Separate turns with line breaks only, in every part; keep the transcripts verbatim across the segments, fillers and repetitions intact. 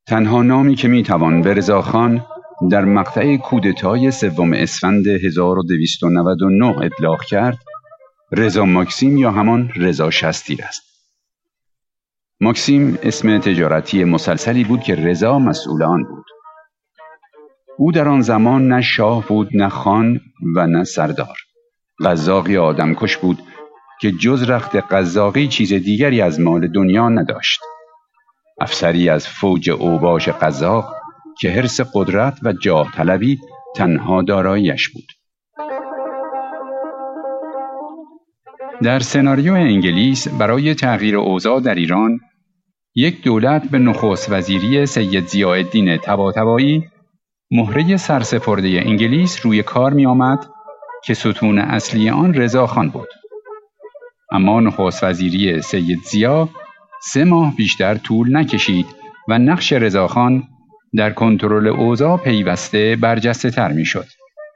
تنها نامی که میتوان به رضاخان در مقطع کودتای سوم اسفند هزار و دویست و نود و نه اطلاق کرد، رضا ماکسیم یا همان رضا شستیر است. ماکسیم اسم تجارتی مسلسلی بود که رضا مسئول آن بود. او در آن زمان نه شاه بود، نه خان و نه سردار. قزاقی آدمکش بود که جز رخت قزاقی چیز دیگری از مال دنیا نداشت. افسری از فوج اوباش قزاق که حرص قدرت و جاه طلبی تنها داراییش بود. در سناریو انگلیس برای تغییر اوضاع در ایران، یک دولت به نخست وزیری سید ضیاءالدین طباطبایی مهره سرسپرده انگلیس روی کار می آمد که ستون اصلی آن رضاخان بود. اما نخست وزیری سید ضیا سه ماه بیشتر طول نکشید و نقش رضاخان در کنترل اوضاع پیوسته برجسته تر می شد.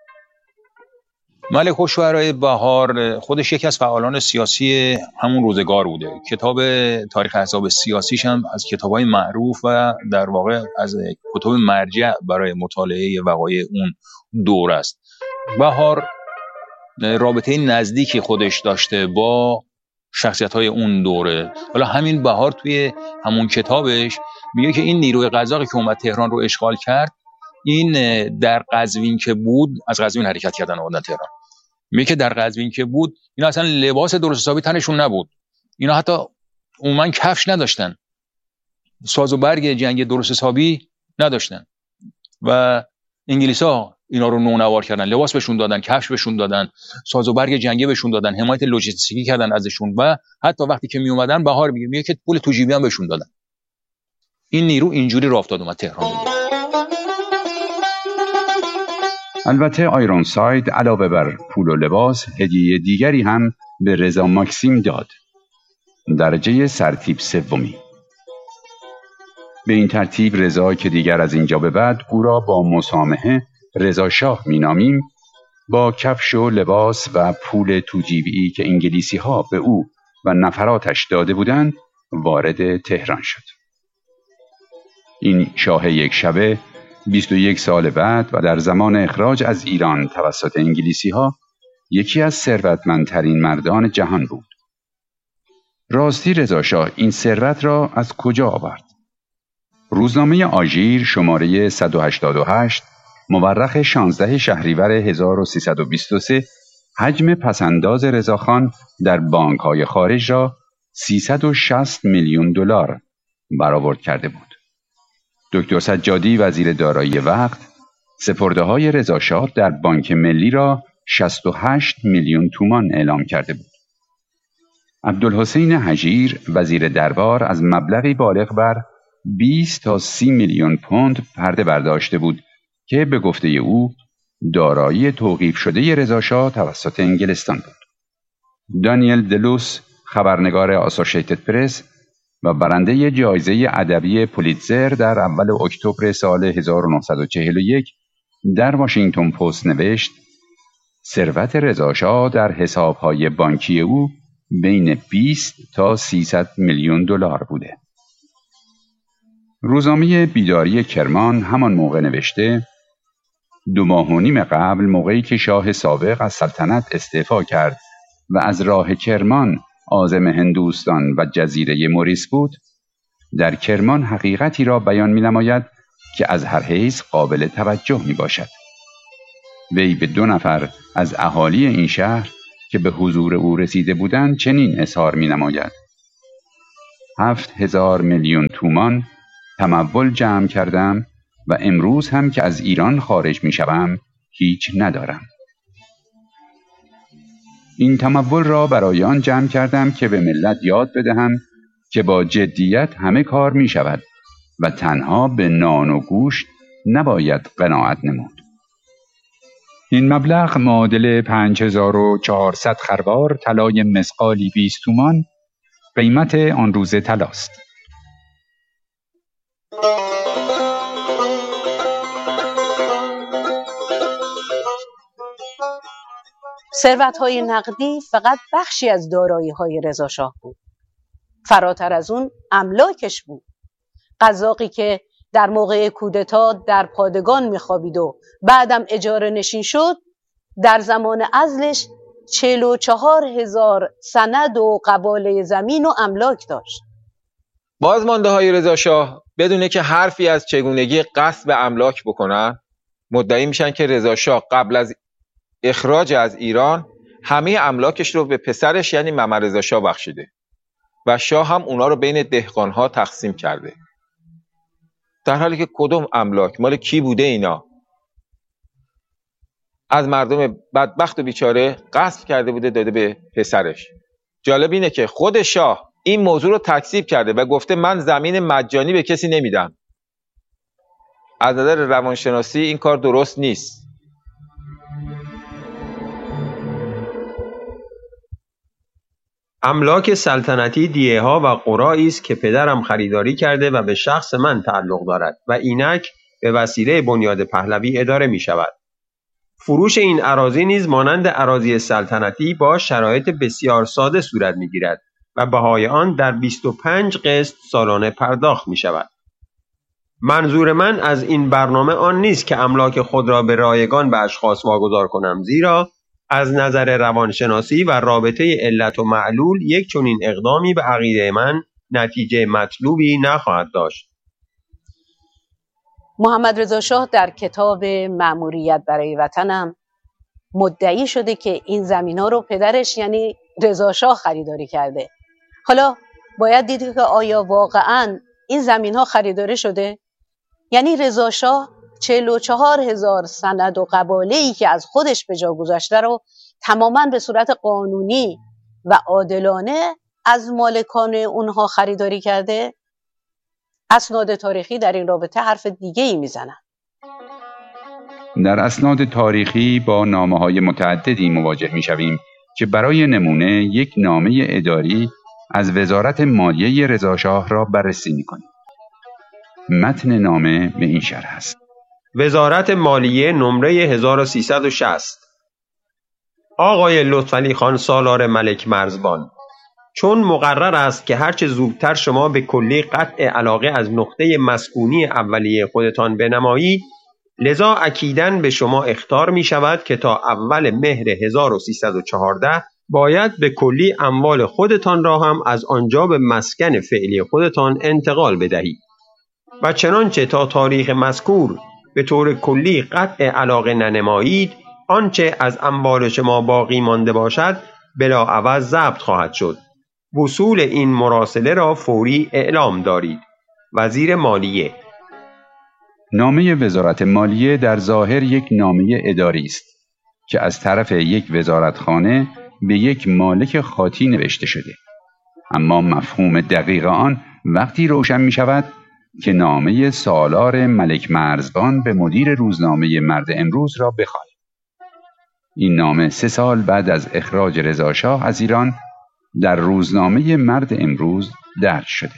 ملک الشعراء بهار خودش یکی از فعالان سیاسی همون روزگار بوده. کتاب تاریخ احزاب سیاسیش هم از کتاب‌های معروف و در واقع از کتب مرجع برای مطالعه وقایع اون دور است. بهار رابطه نزدیکی خودش داشته با شخصیت‌های اون دوره. حالا همین بهار توی همون کتابش میگه که این نیروی قزاقی که اومد تهران رو اشغال کرد، این در قزوین که بود، از قزوین حرکت کردن اومدن تهران. میگه که در قزوین که بود اینا اصلا لباس درست حسابی تنشون نبود، اینا حتی عموما کفش نداشتن، ساز و برگ جنگ درست حسابی نداشتن و انگلیسا اینا رو نونوار کردن، لباس بهشون دادن، کفش بهشون دادن، ساز و برگ جنگی بهشون دادن، حمایت لوجستیکی کردن ازشون و حتی وقتی که می اومدن بهار میگه میگه که پول تو جیبی هم بهشون دادن. این نیرو اینجوری راه افتاد اومد تهران.
البته آیرونساید علاوه بر پول و لباس هدیه دیگری هم به رضا ماکسیم داد، درجه سرتیپ سومی. به این ترتیب رضا که دیگر از اینجا به بعد او را با مسامحه رضا شاه مینامیم، با کفش و لباس و پول توجیبی که انگلیسی ها به او و نفراتش داده بودند وارد تهران شد. این شاه یک شبه بیست و یک سال بعد و در زمان اخراج از ایران توسط انگلیسی ها یکی از ثروتمندترین مردان جهان بود. راستی رضا شاه این ثروت را از کجا آورد؟ روزنامه آژیر شماره صد و هشتاد و هشت مورخ شانزده شهریور هزار و سیصد و بیست و سه حجم پسنداز رضاخان در بانک‌های خارج را سیصد و شصت میلیون دلار برآورد کرده بود. دکتر سجادی وزیر دارایی وقت سپرده‌های رضا شاه در بانک ملی را شصت و هشت میلیون تومان اعلام کرده بود. عبدالحسین هجیر وزیر دربار از مبلغی بالغ بر بیست تا سی میلیون پوند پرده برداشته بود که به گفته او دارایی توقیف شده رضا شاه توسط انگلستان بود. دانیل دلوس خبرنگار آسوشیتد پرس و برنده جایزه ادبی پولیتزر در اول اکتبر سال هزار و نهصد و چهل و یک در واشنگتن پست نوشت ثروت رضا شاه در حساب‌های بانکی او بین بیست تا سیصد میلیون دلار بوده. روزنامه بیداری کرمان همان موقع نوشته دو ماه و نیم قبل موقعی که شاه سابق از سلطنت استعفا کرد و از راه کرمان عازم هندوستان و جزیره موریس بود، در کرمان حقیقتی را بیان می نماید که از هر حیث قابل توجه می باشد. وی به دو نفر از اهالی این شهر که به حضور او رسیده بودند چنین اظهار می نماید: هفت هزار میلیون تومان تمول جمع کردم و امروز هم که از ایران خارج می شوم هیچ ندارم. این تمول را برای آن جمع کردم که به ملت یاد بدهم که با جدیت همه کار می شود و تنها به نان و گوشت نباید قناعت نمود. این مبلغ معادل پنج هزار و چهارصد خروار طلای مثقالی بیست تومان قیمت آن روز طلاست.
ثروت‌های نقدی فقط بخشی از دارایی‌های رضا شاه بود. فراتر از اون املاکش بود. قزاقی که در موقع کودتا در پادگان میخوابید و بعدم اجاره نشین شد، در زمان عزلش چهل و چهار هزار سند و قباله زمین و املاک داشت.
بازمانده های رضا شاه بدونه که حرفی از چگونگی غصب املاک بکنن، مدعی میشن که رضا شاه قبل از اخراج از ایران همه املاکش رو به پسرش یعنی محمد رضا شاه بخشیده و شاه هم اونا رو بین دهقانها تقسیم کرده، در حالی که کدوم املاک مال کی بوده؟ اینا از مردم بدبخت و بیچاره غصب کرده بوده داده به پسرش. جالب اینه که خود شاه این موضوع رو تکذیب کرده و گفته من زمین مجانی به کسی نمیدم. از نظر روانشناسی این کار درست نیست.
املاک سلطنتی دیه ها و قرایی است که پدرم خریداری کرده و به شخص من تعلق دارد و اینک به وسیله بنیاد پهلوی اداره می شود. فروش این اراضی نیز مانند اراضی سلطنتی با شرایط بسیار ساده صورت می گیرد و بهای آن در بیست و پنج قسط سالانه پرداخت می شود. منظور من از این برنامه آن نیست که املاک خود را به رایگان به اشخاص واگذار کنم، زیرا از نظر روانشناسی و رابطه علت و معلول یک چنین اقدامی به عقیده من نتیجه مطلوبی نخواهد داشت.
محمد رضا شاه در کتاب مأموریت برای وطنم مدعی شده که این زمین ها رو پدرش یعنی رضا شاه خریداری کرده. حالا باید دید که آیا واقعاً این زمین ها خریداری شده؟ یعنی رضا شاه چهل و چهار هزار سند و قباله‌ای که از خودش به جا گذاشته رو تماماً به صورت قانونی و عادلانه از مالکان اونها خریداری کرده؟ اسناد تاریخی در این رابطه حرف دیگه ای میزنن.
در اسناد تاریخی با نامه‌های متعددی مواجه می‌شویم که برای نمونه یک نامه اداری از وزارت مالیه رضا شاه را بررسی می‌کنیم. متن نامه به این شرح است:
وزارت مالیه نمره هزار و سیصد و شصت. آقای لطفعلی خان سالار ملک مرزبان، چون مقرر است که هرچه زودتر شما به کلی قطع علاقه از نقطه مسکونی اولیه خودتان بنمایید، لذا اکیداً به شما اخطار می شود که تا اول مهر هزار و سیصد و چهارده باید به کلی اموال خودتان را هم از آنجا به مسکن فعلی خودتان انتقال بدهید و چنانچه تا تاریخ مذکور به طور کلی قطع علاقه ننمایید، آنچه از اموال شما باقی مانده باشد بلا عوض ضبط خواهد شد. وصول این مراسله را فوری اعلام دارید. وزیر مالیه.
نامه وزارت مالیه در ظاهر یک نامه اداری است که از طرف یک وزارتخانه به یک مالک خاطی نوشته شده، اما مفهوم دقیق آن وقتی روشن می شود که نامه سالار ملک مرزبان به مدیر روزنامه مرد امروز را بخواهید. این نامه سه سال بعد از اخراج رضا شاه از ایران در روزنامه مرد امروز درج شده.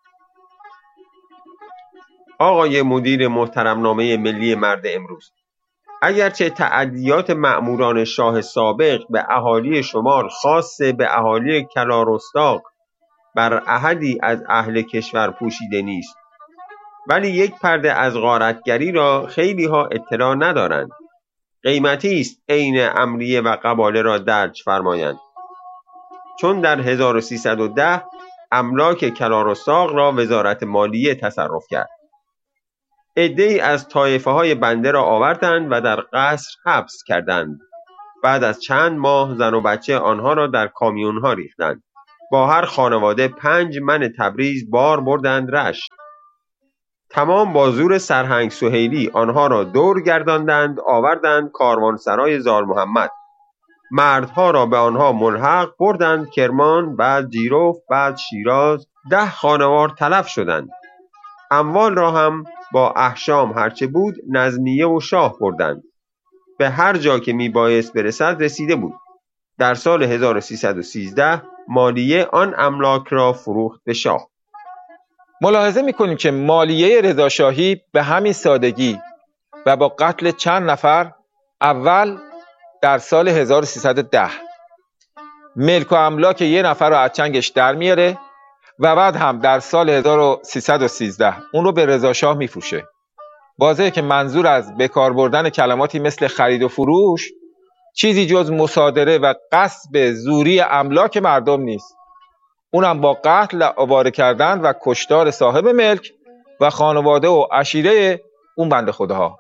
آقای مدیر محترم نامه ملی مرد امروز، اگرچه تعدیات مأموران شاه سابق به اهالی شمال خاصه به اهالی کلارستاق بر احدی از اهل کشور پوشیده نیست، ولی یک پرده از غارتگری را خیلی ها اطلاع ندارند. قیمتی است عین امریه و قباله را درج فرمایند، چون در هزار و سیصد و ده املاک کلارستاق را وزارت مالیه تصرف کرد. عده‌ای از طایفه های بنده را آوردند و در قصر حبس کردند. بعد از چند ماه زن و بچه آنها را در کامیون ها ریختند. با هر خانواده پنج من تبریز بار بردند رشت. تمام با زور سرهنگ سهیلی آنها را دور گرداندند، آوردند کاروانسرای زال محمد. مردها را به آنها ملحق بردند کرمان، بعد جیروف، بعد شیراز. ده خانوار تلف شدند. اموال را هم با احشام هرچه بود نظمیه و شاه بردند. به هر جا که می بایست برسد رسیده بود. در سال هزار و سیصد و سیزده مالیه آن املاک را فروخت به شاه.
ملاحظه می‌کنیم که مالیه رضا شاهی به همین سادگی و با قتل چند نفر اول در سال هزار و سیصد و ده ملک و املاک یه نفر رو از چنگش در میاره و بعد هم در سال هزار و سیصد و سیزده اون رو به رضا شاه میفروشه. واضحه که منظور از بکار بردن کلماتی مثل خرید و فروش چیزی جز مصادره و غصب زوری املاک مردم نیست، اونم با قتل آواره کردن و کشتار صاحب ملک و خانواده و عشیره اون بنده خداها.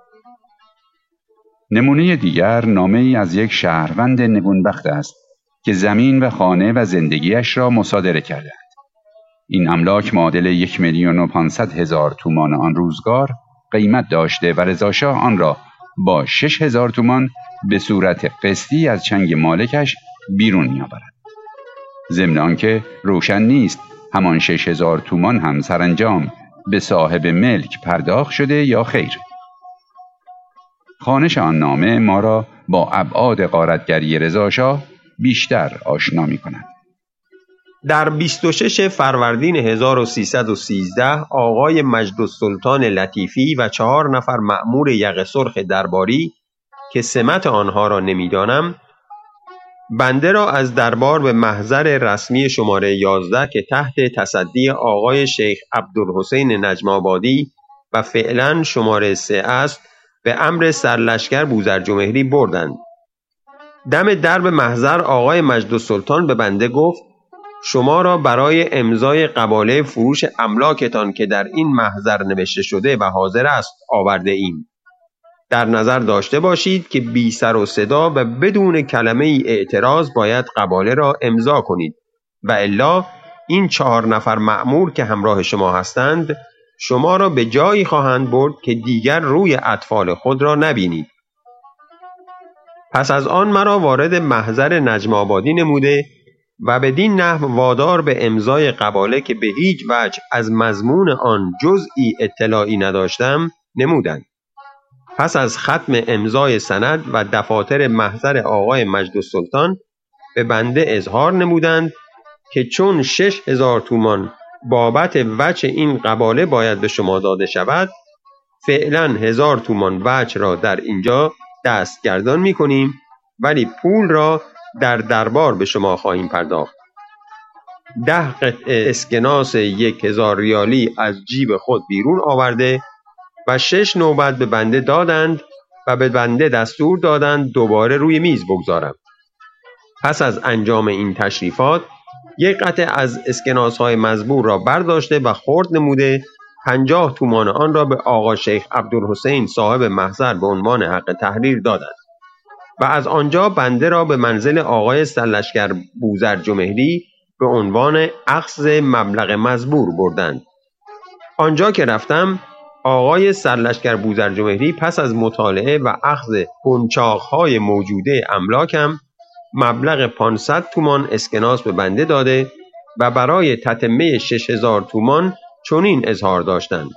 نمونه دیگر نامه ای از یک شهروند نگونبخت است که زمین و خانه و زندگیش را مصادره کردند. این املاک معادل یک میلیون و پانصد هزار تومان آن روزگار قیمت داشته و رضا شاه آن را با شش هزار تومان به صورت قسطی از چنگ مالکش بیرون می‌آورد. ضمن آنکه روشن نیست همان شش هزار تومان هم سرانجام به صاحب ملک پرداخت شده یا خیر. خوانش آن نامه ما را با ابعاد غارتگری رضا شاه بیشتر آشنا می‌کند.
در بیست و شش فروردین هزار و سیصد و سیزده آقای مجدالسلطان لطیفی و چهار نفر مأمور یقه سرخ درباری که سمت آنها را نمیدانم، بنده را از دربار به محضر رسمی شماره یازده که تحت تصدی آقای شیخ عبدالحسین نجم آبادی و فعلا شماره سه است به امر سرلشکر بوذرجمهری بردند. دم درب محضر آقای مجدالسلطان به بنده گفت شما را برای امضای قباله فروش املاکتان که در این محضر نوشته شده و حاضر است آورده ایم. در نظر داشته باشید که بی سر و صدا و بدون کلمه ای اعتراض باید قباله را امضا کنید و الا این چهار نفر مأمور که همراه شما هستند شما را به جایی خواهند برد که دیگر روی اطفال خود را نبینید. پس از آن مرا وارد محضر نجم آبادی نموده و بدین نحو وادار به امضای قباله که به هیچ وجه از مضمون آن جزئی اطلاعی نداشتم نمودند. پس از ختم امضای سند و دفاتر محضر آقای مجدالسلطان به بنده اظهار نمودند که چون شش هزار تومان بابت وجه این قباله باید به شما داده شود، فعلا هزار تومان وجه را در اینجا دستگردان می کنیم ولی پول را در دربار به شما خواهیم پرداخت. ده قطعه اسکناس یک هزار ریالی از جیب خود بیرون آورده و شش نوبت به بنده دادند و به بنده دستور دادند دوباره روی میز بگذارم. پس از انجام این تشریفات یک قطعه از اسکناس های مزبور را برداشته و خرد نموده پنجاه تومان آن را به آقا شیخ عبدالحسین صاحب محضر به عنوان حق تحریر دادند و از آنجا بنده را به منزل آقای سرلشکر بوذرجمهری به عنوان اخذ مبلغ مزبور بردند. آنجا که رفتم آقای سرلشکر بوذرجمهری پس از مطالعه و اخذ کنچاق‌های موجوده املاکم مبلغ پانصد تومان اسکناس به بنده داده و برای تتمه شش هزار تومان چنین اظهار داشتند: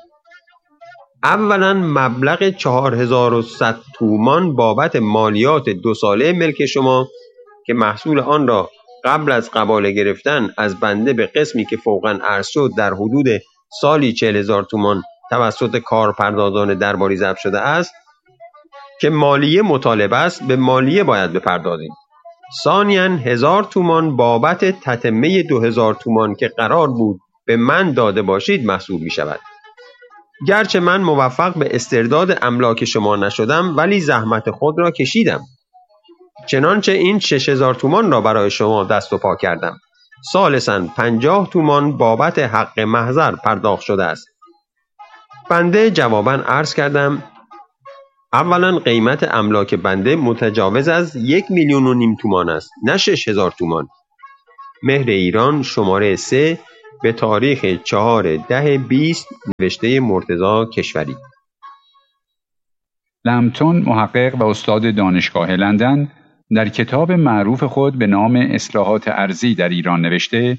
اولا مبلغ چهار هزار و صد تومان بابت مالیات دو ساله ملک شما که محصول آن را قبل از قباله گرفتن از بنده به قسمی که فوقاً عرض شد در حدود سالی چهل هزار تومان توسط کارپردازان درباری ضبط شده است که مالیه مطالبه است به مالیه باید بپردازیم. ثانیاً هزار تومان بابت تتمه دو هزار تومان که قرار بود به من داده باشید محسوب می شود. گرچه من موفق به استرداد املاک شما نشدم ولی زحمت خود را کشیدم. چنانچه این شش هزار تومان را برای شما دست و پا کردم. ثالثاً پنجاه تومان بابت حق محضر پرداخت شده است. بنده جواباً عرض کردم: اولا قیمت املاک بنده متجاوز از یک میلیون و نیم تومان است، نه شش هزار تومان. مهر ایران شماره سه به تاریخ چهار ده بیست نوشته مرتضی کشوری.
لمپتون محقق و استاد دانشگاه لندن در کتاب معروف خود به نام اصلاحات ارضی در ایران نوشته: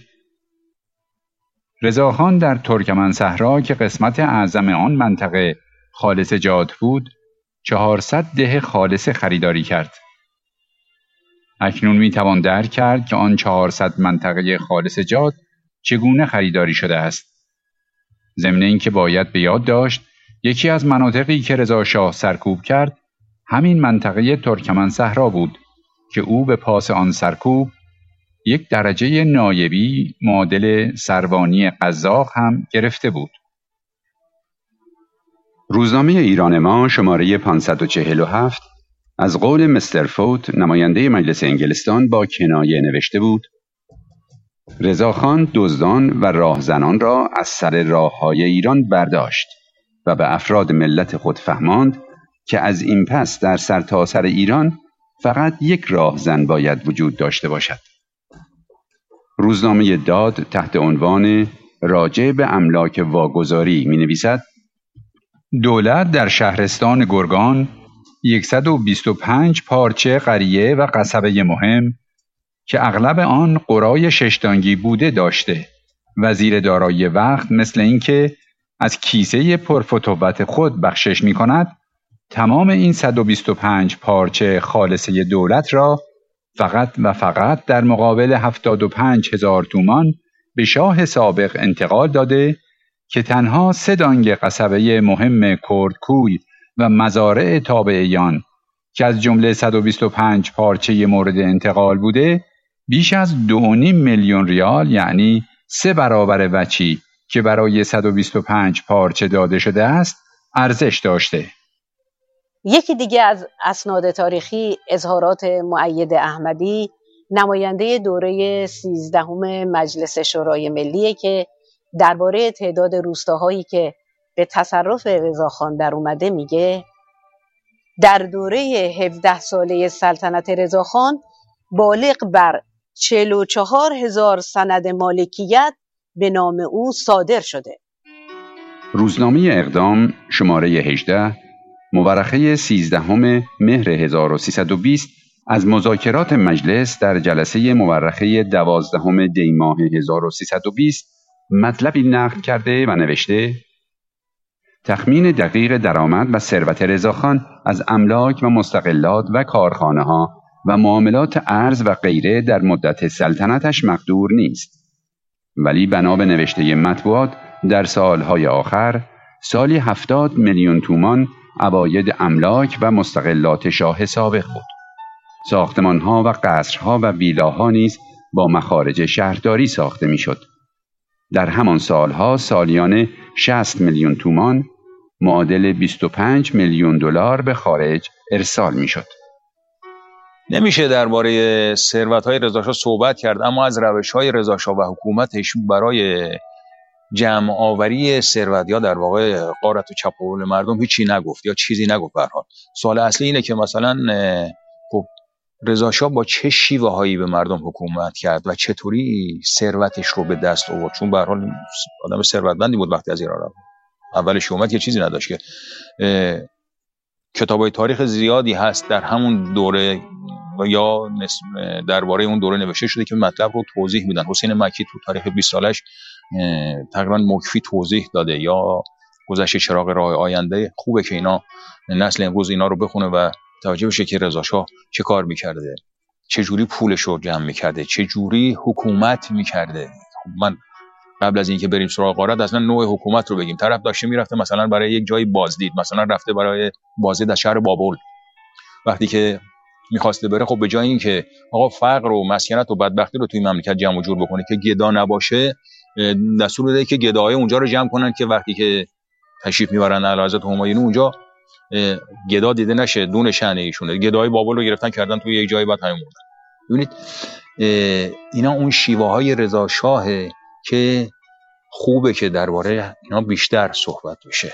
رضاخان در ترکمن صحرا که قسمت اعظم آن منطقه خالص جات بود، چهارصد ده خالص خریداری کرد. اکنون می توان درک کرد که آن چهارصد منطقه خالص جات چگونه خریداری شده است. ضمن اینکه باید به یاد داشت یکی از مناطقی که رضا شاه سرکوب کرد همین منطقه ترکمن صحرا بود که او به پاس آن سرکوب یک درجه نایبی معادل سروانی قزاق هم گرفته بود. روزنامه ایران ما شماره پانصد و چهل و هفت از قول مستر فوت نماینده مجلس انگلستان با کنایه نوشته بود: رضاخان دزدان و راهزنان را از سر راههای ایران برداشت و به افراد ملت خود فهماند که از این پس در سرتاسر ایران فقط یک راهزن باید وجود داشته باشد. روزنامه داد تحت عنوان راجع به املاک واگذاری می نویسد: دولت در شهرستان گرگان صد و بیست و پنج پارچه قریه و قصبه مهم که اغلب آن قرای ششتانگی بوده داشته. وزیر دارایی وقت مثل اینکه از کیسه پرفتوت خود بخشش می کند، تمام این صد و بیست و پنج پارچه خالصه دولت را فقط و فقط در مقابل هفتاد و پنج هزار تومان به شاه سابق انتقال داده که تنها سه دانگ قصبه مهم کردکوی و مزارع تابعیان که از جمله صد و بیست و پنج پارچه مورد انتقال بوده بیش از دو و نیم میلیون ریال، یعنی سه برابر وچی که برای صد و بیست و پنج پارچه داده شده است ارزش داشته.
یکی دیگه از اسناد تاریخی اظهارات مؤید احمدی، نماینده دوره سیزدهم مجلس شورای ملیه که درباره تعداد روستاهایی که به تصرف رضاخان در اومده میگه: در دوره هفده ساله سلطنت رضاخان بالغ بر چهل و چهار هزار سند مالکیت به نام او صادر شده.
روزنامه اقدام شماره هجده مورخه سیزدهم مهر هزار و سیصد و بیست از مذاکرات مجلس در جلسه مورخه دوازدهم دی ماه هزار و سیصد و بیست مطلبی نقل کرده و نوشته: تخمین دقیق درآمد و ثروت رضاخان از املاک و مستقلات و کارخانه ها و معاملات ارز و غیره در مدت سلطنتش مقدور نیست، ولی بنا به نوشته مطبوعات در سالهای آخر سالی هفتاد میلیون تومان عواید املاک و مستقلات شاه سابق بود. ساختمان‌ها و قصرها و ویلاها نیز با مخارج شهرداری ساخته می‌شد. در همان سالها سالیانه شصت میلیون تومان معادل بیست و پنج میلیون دلار به خارج ارسال می‌شد.
نمیشه درباره ثروت‌های رضاشاه صحبت کرد اما از روش‌های رضاشاه و حکومتش برای جمع آوری ثروت یا در واقع غارت و چپاول مردم هیچی نگفت یا چیزی نگفت. به هر حال سوال اصلی اینه که مثلا خب رضاشاه با چه شیوه‌هایی به مردم حکومت کرد و چطوری ثروتش رو به دست آورد، چون به هر حال آدم ثروتمندی بود وقتی از ایران رفت. اولش اومد که چیزی نداشت که کتابای تاریخ زیادی هست در همون دوره و یا درباره اون دوره نوشته شده که مطلب رو توضیح میدن. حسین مکی تو تاریخ بیست سالش تقریبا مکفی توضیح داده، یا گذشته چراغ راه آینده. خوبه که اینا نسل امروز اینا رو بخونه و توجه بشه که رضاشاه چه کار میکرده، چه جوری پولش رو جمع میکرده، چه جوری حکومت میکرده. من قبل از اینکه بریم سراغ غارت اصلا نوع حکومت رو بگیم. طرف داشته میرفته مثلا برای یک جای بازدید، مثلا رفته برای بازدید از شهر بابل، وقتی که میخواسته بره خب به جای اینکه آقا فقر و مسکنت و بدبختی رو توی مملکت جمع و جور بکنه که گدا نباشه، دستور بده که گداهای اونجا رو جمع کنن که وقتی که تشریف میبرن اعلیحضرت همایون اونجا گدا دیده نشه، دون شأن ایشونه. گداهای بابل رو گرفتن کردن توی یک جای بعد همین مردن. ببینید اینا اون شیوه های رضا شاهه که خوبه که درباره اینا بیشتر صحبت بشه.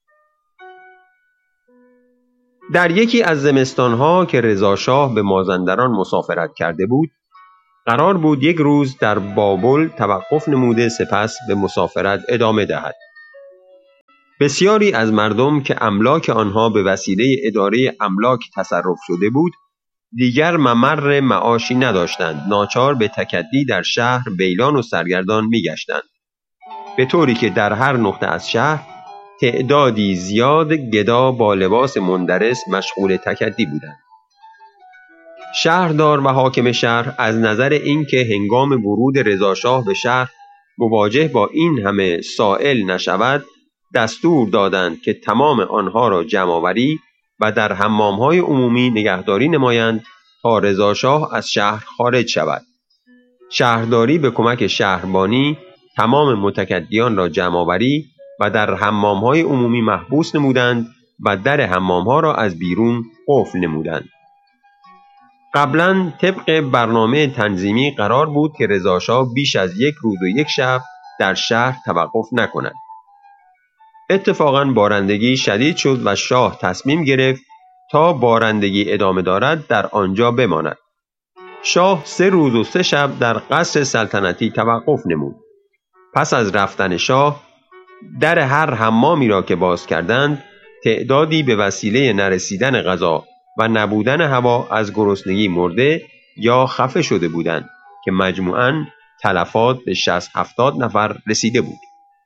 در یکی از زمستانها که رضا شاه به مازندران مسافرت کرده بود، قرار بود یک روز در بابل توقف نموده سپس به مسافرت ادامه دهد. بسیاری از مردم که املاک آنها به وسیله اداره املاک تصرف شده بود، دیگر ممر معاشی نداشتند. ناچار به تکدی در شهر ویلان و سرگردان می‌گشتند، به طوری که در هر نقطه از شهر تعدادی زیاد گدا با لباس مندرس مشغول تکدی بودند. شهردار و حاکم شهر از نظر اینکه هنگام ورود رضاشاه به شهر مواجه با این همه سائل نشود، دستور دادند که تمام آنها را جمع‌آوری و در حمام‌های عمومی نگهداری نمایند تا رضاشاه از شهر خارج شود. شهرداری به کمک شهربانی تمام متکدیان را جمع‌آوری و در حمام‌های عمومی محبوس نمودند و در حمام‌ها را از بیرون قفل نمودند. قبلا طبق برنامه تنظیمی قرار بود که رضاشاه بیش از یک روز و یک شب در شهر توقف نکند. اتفاقاً بارندگی شدید شد و شاه تصمیم گرفت تا بارندگی ادامه دارد در آنجا بماند. شاه سه روز و سه شب در قصر سلطنتی توقف نمود. پس از رفتن شاه در هر حمامی را که باز کردند تعدادی به وسیله نرسیدن غذا و نبودن هوا از گرسنگی مرده یا خفه شده بودند که مجموعاً تلفات به شصت هفتاد نفر رسیده بود.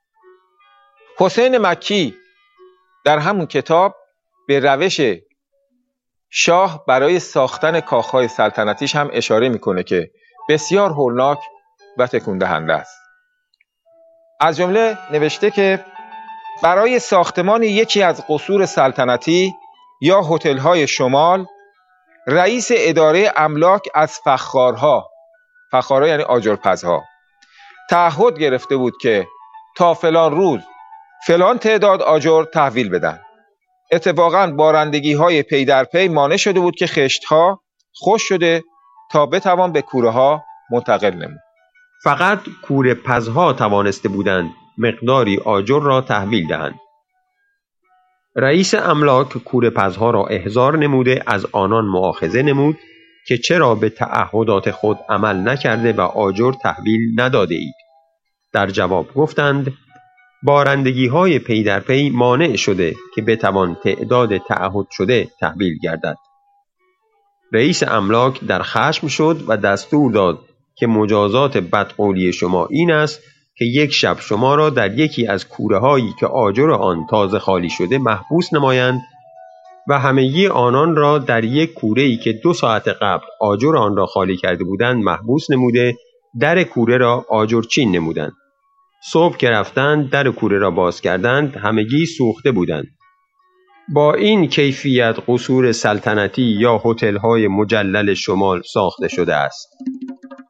حسین مکی در همون کتاب به روش شاه برای ساختن کاخهای سلطنتیش هم اشاره میکنه که بسیار هولناک و تکون دهنده است. از جمله نوشته که برای ساختمان یکی از قصور سلطنتی یا هتل‌های شمال رئیس اداره املاک از فخارها، فخارها یعنی آجرپزها، تعهد گرفته بود که تا فلان روز فلان تعداد آجر تحویل بدن. اتفاقاً بارندگی های پی در پی مانع شده بود که خشت‌ها خشک شده تا بتوان به کوره ها منتقل نمود.
فقط کوره پزها توانسته بودند مقداری آجر را تحویل دهند. رئیس املاک کوره پزها را احضار نموده از آنان مؤاخذه نمود که چرا به تعهدات خود عمل نکرده و آجر تحویل نداده اید. در جواب گفتند بارندگی های پی در پی مانع شده که بتوان تعداد تعهد شده تحویل گردد. رئیس املاک در خشم شد و دستور داد که مجازات بدقولی شما این است که یک شب شما را در یکی از کوره هایی که آجر آن تازه خالی شده محبوس نمایند و همگی آنان را در یک کوره‌ای که دو ساعت قبل آجر آن را خالی کرده بودند محبوس نموده در کوره را آجرچین نمودند. صبح که رفتند در کوره را باز کردند همگی سوخته بودند. با این کیفیت قصور سلطنتی یا هتل‌های مجلل شمال ساخته شده است.